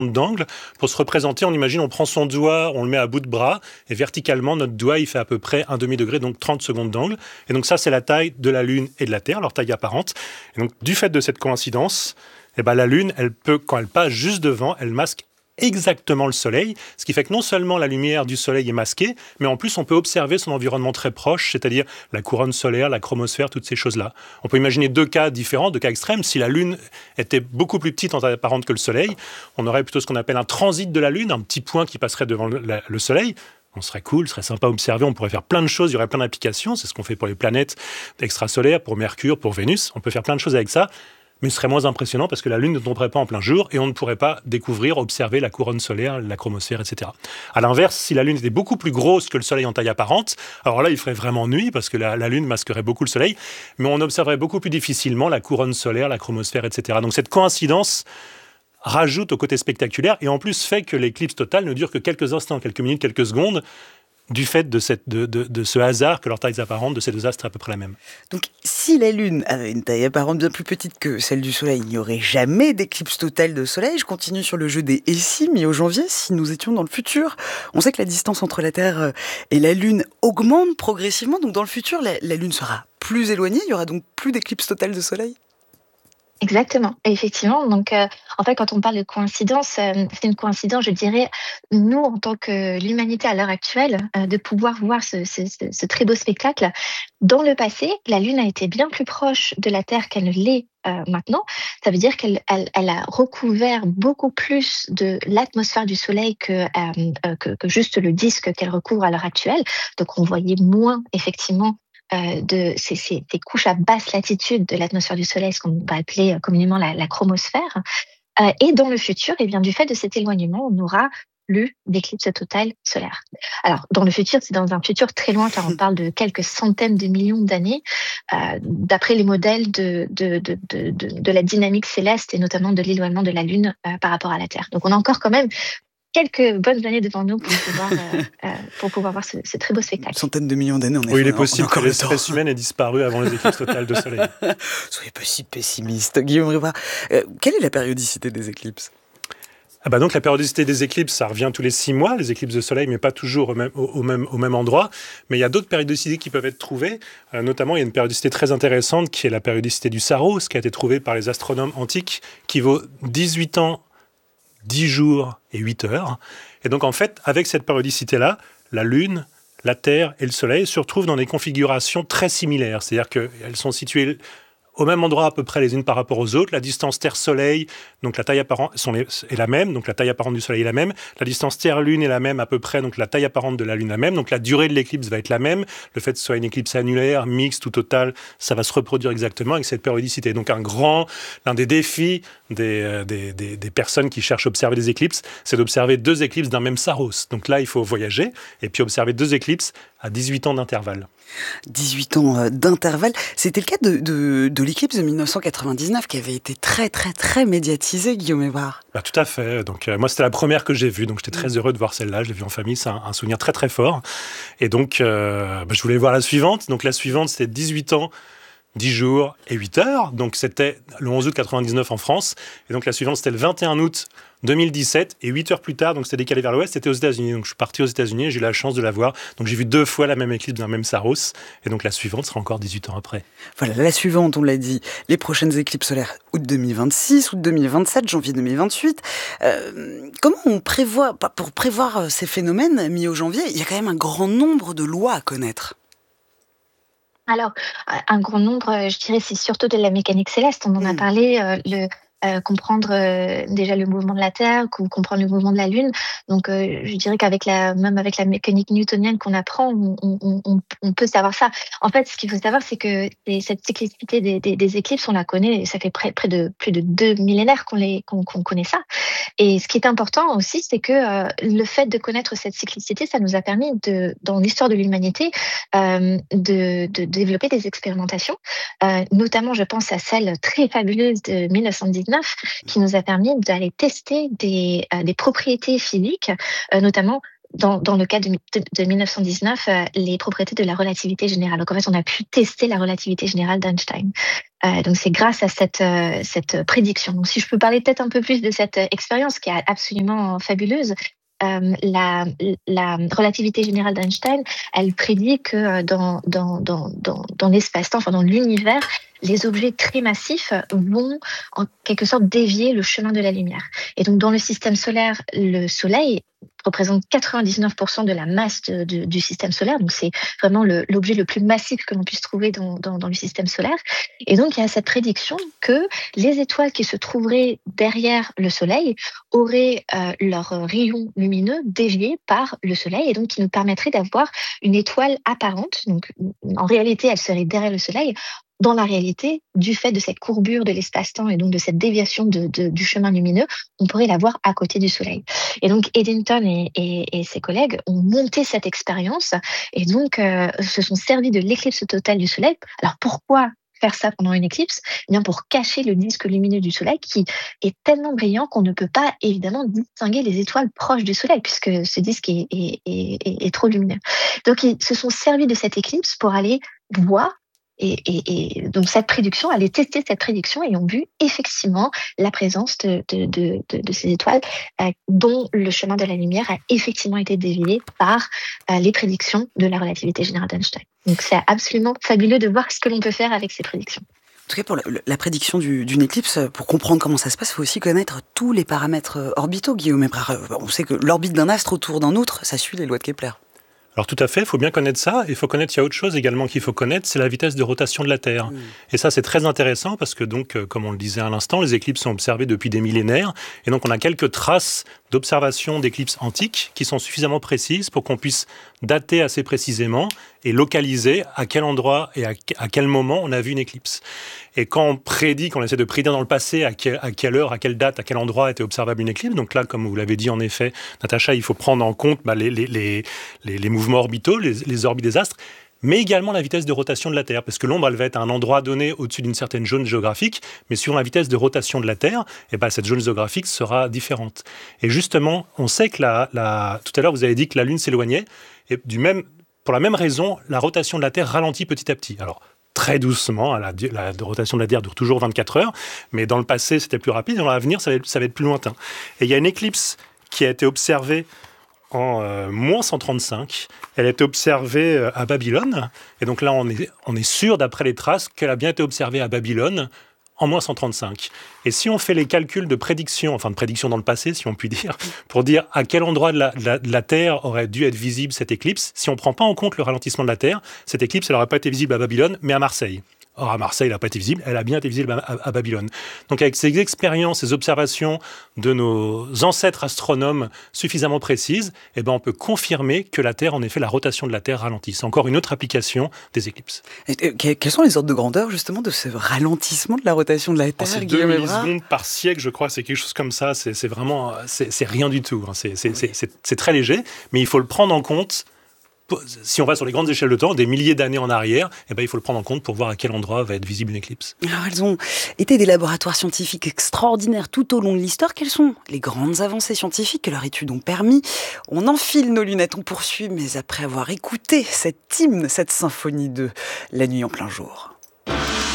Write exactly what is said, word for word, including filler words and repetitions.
d'angle pour se représenter. On imagine, on prend son doigt, on le met à bout de bras, et verticalement, notre doigt, il fait à peu près un demi-degré, donc trente secondes d'angle. Et donc ça, c'est la taille de la Lune et de la Terre, leur taille apparente. Et donc, du fait de cette coïncidence, eh ben, la Lune, elle peut, quand elle passe juste devant, elle masque exactement le Soleil, ce qui fait que non seulement la lumière du Soleil est masquée, mais en plus on peut observer son environnement très proche, c'est-à-dire la couronne solaire, la chromosphère, toutes ces choses-là. On peut imaginer deux cas différents, deux cas extrêmes. Si la Lune était beaucoup plus petite en taille apparente que le Soleil, on aurait plutôt ce qu'on appelle un transit de la Lune, un petit point qui passerait devant le, la, le Soleil. On serait cool, ce serait sympa à observer, on pourrait faire plein de choses, il y aurait plein d'applications, c'est ce qu'on fait pour les planètes extrasolaires, pour Mercure, pour Vénus, on peut faire plein de choses avec ça. Mais ce serait moins impressionnant parce que la Lune ne tomberait pas en plein jour et on ne pourrait pas découvrir, observer la couronne solaire, la chromosphère, et cetera. À l'inverse, si la Lune était beaucoup plus grosse que le Soleil en taille apparente, alors là, il ferait vraiment nuit parce que la, la Lune masquerait beaucoup le Soleil, mais on observerait beaucoup plus difficilement la couronne solaire, la chromosphère, et cetera. Donc cette coïncidence rajoute au côté spectaculaire et en plus fait que l'éclipse totale ne dure que quelques instants, quelques minutes, quelques secondes, du fait de, cette, de, de, de ce hasard que leur taille apparente de ces deux astres est à peu près la même. Donc, si la Lune avait une taille apparente bien plus petite que celle du Soleil, il n'y aurait jamais d'éclipse totale de Soleil. Je continue sur le jeu des et si, mais au janvier, si nous étions dans le futur, on sait que la distance entre la Terre et la Lune augmente progressivement. Donc, dans le futur, la, la Lune sera plus éloignée. Il y aura donc plus d'éclipse totale de Soleil. Exactement, effectivement. Donc, euh, en fait, quand on parle de coïncidence, euh, c'est une coïncidence, je dirais, nous, en tant que l'humanité à l'heure actuelle, euh, de pouvoir voir ce, ce, ce, ce très beau spectacle. Dans le passé, la Lune a été bien plus proche de la Terre qu'elle ne l'est euh, maintenant. Ça veut dire qu'elle elle, elle a recouvert beaucoup plus de l'atmosphère du Soleil que, euh, que, que juste le disque qu'elle recouvre à l'heure actuelle. Donc, on voyait moins, effectivement, Euh, de ces, ces, ces couches à basse latitude de l'atmosphère du Soleil, ce qu'on va appeler communément la, la chromosphère. Euh, et dans le futur, eh bien, du fait de cet éloignement, on n'aura plus d'éclipse totale solaire. Alors, dans le futur, c'est dans un futur très loin, car on parle de quelques centaines de millions d'années, euh, d'après les modèles de, de, de, de, de, de la dynamique céleste et notamment de l'éloignement de la Lune euh, par rapport à la Terre. Donc, on a encore quand même quelques bonnes années devant nous pour pouvoir, euh, euh, pour pouvoir voir ce, ce très beau spectacle. Une centaine de millions d'années, on est Oui, il est possible que l'espèce humaine ait disparu avant les éclipses totales de Soleil. Soyez pas si pessimiste, Guillaume Rivard. Euh, quelle est la périodicité des éclipses ? Ah bah donc la périodicité des éclipses, ça revient tous les six mois, les éclipses de Soleil, mais pas toujours au même, au, au même, au même endroit. Mais il y a d'autres périodicités qui peuvent être trouvées. Euh, notamment, il y a une périodicité très intéressante qui est la périodicité du Saros, qui a été trouvée par les astronomes antiques, qui vaut dix-huit ans, dix jours et huit heures. Et donc, en fait, avec cette périodicité-là, la Lune, la Terre et le Soleil se retrouvent dans des configurations très similaires. C'est-à-dire qu'elles sont situées au même endroit à peu près les unes par rapport aux autres. La distance Terre-Soleil, donc la taille apparente sont les, est la même, donc la taille apparente du Soleil est la même. La distance Terre-Lune est la même à peu près, donc la taille apparente de la Lune est la même. Donc la durée de l'éclipse va être la même. Le fait que ce soit une éclipse annulaire, mixte ou totale, ça va se reproduire exactement avec cette périodicité. Donc un grand, l'un des défis des, euh, des, des, des personnes qui cherchent à observer des éclipses, c'est d'observer deux éclipses d'un même Saros. Donc là, il faut voyager et puis observer deux éclipses à dix-huit ans d'intervalle. dix-huit ans d'intervalle. C'était le cas de, de, de l'éclipse de dix-neuf cent quatre-vingt-dix-neuf qui avait été très, très, très médiatisée, Guillaume Hébrard. Bah, tout à fait. Donc, euh, moi, c'était la première que j'ai vue. Donc, j'étais très heureux de voir celle-là. Je l'ai vue en famille. C'est un, un souvenir très, très fort. Et donc, euh, bah, je voulais voir la suivante. Donc, la suivante, c'était dix-huit ans, dix jours et huit heures. Donc, c'était le onze août quatre-vingt-dix-neuf en France. Et donc, la suivante, c'était le vingt et un août deux mille dix-sept, et huit heures plus tard, donc c'était décalé vers l'ouest, c'était aux États-Unis. Donc je suis parti aux États-Unis et j'ai eu la chance de la voir. Donc j'ai vu deux fois la même éclipse d'un même Saros, et donc la suivante sera encore dix-huit ans après. Voilà, la suivante, on l'a dit, les prochaines éclipses solaires, août deux mille vingt-six, août deux mille vingt-sept, janvier deux mille vingt-huit. Euh, comment on prévoit, pour prévoir ces phénomènes mi-janvier, il y a quand même un grand nombre de lois à connaître. Alors, un grand nombre, je dirais, c'est surtout de la mécanique céleste. On en a Mmh. parlé, euh, le, euh, comprendre euh, déjà le mouvement de la Terre, com- comprendre le mouvement de la Lune. Donc, euh, je dirais qu'avec la, même avec la mécanique newtonienne qu'on apprend, on, on, on, on peut savoir ça. En fait, ce qu'il faut savoir, c'est que c'est- cette cyclicité des, des, des éclipses, on la connaît, et ça fait près, près de plus de deux millénaires qu'on, les, qu'on, qu'on connaît ça. Et ce qui est important aussi, c'est que euh, le fait de connaître cette cyclicité, ça nous a permis, de, dans l'histoire de l'humanité, euh, de, de développer des expérimentations. Euh, notamment, je pense à celle très fabuleuse de dix-neuf cent dix-neuf, qui nous a permis d'aller tester des, euh, des propriétés physiques, euh, notamment dans, dans le cas de, de, de mille neuf cent dix-neuf, euh, les propriétés de la relativité générale. Donc en fait, on a pu tester la relativité générale d'Einstein. Euh, donc c'est grâce à cette, euh, cette prédiction. Donc si je peux parler peut-être un peu plus de cette euh, expérience qui est absolument fabuleuse. Euh, la, la relativité générale d'Einstein, elle prédit que dans, dans, dans, dans, dans l'espace-temps, enfin dans l'univers, les objets très massifs vont en quelque sorte dévier le chemin de la lumière. Et donc dans le système solaire, le Soleil représente quatre-vingt-dix-neuf pour cent de la masse de, de, du système solaire. Donc c'est vraiment le, l'objet le plus massif que l'on puisse trouver dans, dans, dans le système solaire. Et donc il y a cette prédiction que les étoiles qui se trouveraient derrière le Soleil auraient euh, leurs rayons lumineux déviés par le Soleil et donc qui nous permettrait d'avoir une étoile apparente. Donc en réalité, elle serait derrière le Soleil. Dans la réalité, du fait de cette courbure de l'espace-temps et donc de cette déviation de, de, du chemin lumineux, on pourrait la voir à côté du Soleil. Et donc Eddington et, et, et ses collègues ont monté cette expérience et donc euh, se sont servis de l'éclipse totale du Soleil. Alors pourquoi faire ça pendant une éclipse? Eh bien pour cacher le disque lumineux du Soleil qui est tellement brillant qu'on ne peut pas évidemment distinguer les étoiles proches du Soleil puisque ce disque est, est, est, est, est trop lumineux. Donc ils se sont servis de cette éclipse pour aller voir. Et, et, et donc cette prédiction, aller tester cette prédiction et ont vu effectivement la présence de, de, de, de, de ces étoiles euh, dont le chemin de la lumière a effectivement été dévié par euh, les prédictions de la relativité générale d'Einstein. Donc c'est absolument fabuleux de voir ce que l'on peut faire avec ces prédictions. En tout cas, pour la, la prédiction du, d'une éclipse, pour comprendre comment ça se passe, il faut aussi connaître tous les paramètres orbitaux, Guillaume Hébrard. On sait que l'orbite d'un astre autour d'un autre, ça suit les lois de Kepler. Alors tout à fait, il faut bien connaître ça. Il faut connaître, il y a autre chose également qu'il faut connaître, c'est la vitesse de rotation de la Terre. Mmh. Et ça, c'est très intéressant parce que, donc, comme on le disait à l'instant, les éclipses sont observées depuis des millénaires. Et donc, on a quelques traces d'observation d'éclipses antiques qui sont suffisamment précises pour qu'on puisse dater assez précisément et localiser à quel endroit et à, à quel moment on a vu une éclipse. Et quand on prédit, quand on essaie de prédire dans le passé à, quel, à quelle heure, à quelle date, à quel endroit était observable une éclipse, donc là, comme vous l'avez dit en effet, Natacha, il faut prendre en compte bah, les, les, les, les, les mouvements orbitaux, les, les orbites des astres, mais également la vitesse de rotation de la Terre, parce que l'ombre, elle va être à un endroit donné au-dessus d'une certaine zone géographique, mais sur la vitesse de rotation de la Terre, eh ben, cette zone géographique sera différente. Et justement, on sait que la, la, tout à l'heure, vous avez dit que la Lune s'éloignait, et du même, pour la même raison, la rotation de la Terre ralentit petit à petit. Alors, très doucement, la, la rotation de la Terre dure toujours vingt-quatre heures, mais dans le passé, c'était plus rapide, et dans l'avenir, ça va être, ça va être plus lointain. Et il y a une éclipse qui a été observée en euh, moins cent trente-cinq. Elle a été observée euh, à Babylone. Et donc là, on est, on est sûr, d'après les traces, qu'elle a bien été observée à Babylone en moins cent trente-cinq. Et si on fait les calculs de prédiction, enfin de prédiction dans le passé, si on peut dire, pour dire à quel endroit de la, de la, de la Terre aurait dû être visible cette éclipse, si on ne prend pas en compte le ralentissement de la Terre, cette éclipse, elle n'aurait pas été visible à Babylone, mais à Marseille. Or, à Marseille, elle n'a pas été visible, elle a bien été visible à, à, à Babylone. Donc, avec ces expériences, ces observations de nos ancêtres astronomes suffisamment précises, eh ben, on peut confirmer que la Terre, en effet, la rotation de la Terre ralentit. C'est encore une autre application des éclipses. Et, euh, quels sont les ordres de grandeur, justement, de ce ralentissement de la rotation de la Terre? Oh, c'est deux millisecondes par siècle, je crois, c'est quelque chose comme ça. C'est, c'est vraiment, c'est, c'est rien du tout. Hein. C'est, c'est, oui. c'est, c'est, c'est très léger, mais il faut le prendre en compte. Si on va sur les grandes échelles de temps, des milliers d'années en arrière, eh ben, il faut le prendre en compte pour voir à quel endroit va être visible une éclipse. Alors, elles ont été des laboratoires scientifiques extraordinaires tout au long de l'histoire. Quelles sont les grandes avancées scientifiques que leurs études ont permis? On enfile nos lunettes, on poursuit, mais après avoir écouté cet hymne, cette symphonie de La nuit en plein jour.